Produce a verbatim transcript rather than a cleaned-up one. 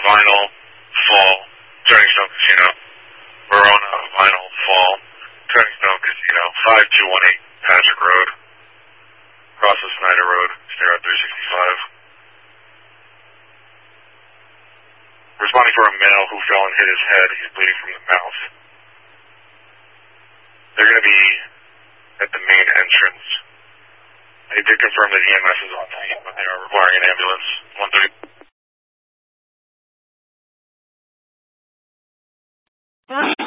Vinyl, Fall, Turning Stone Casino. Verona, Vinyl, Fall, Turning Stone Casino, five two one eight Patrick Road. Cross the Snyder Road, Sierra three sixty-five. Responding for a male who fell and hit his head. He's bleeding from the mouth. They're going to be at the main entrance. They did confirm that E M S is on scene, but they are requiring an ambulance. one thirty.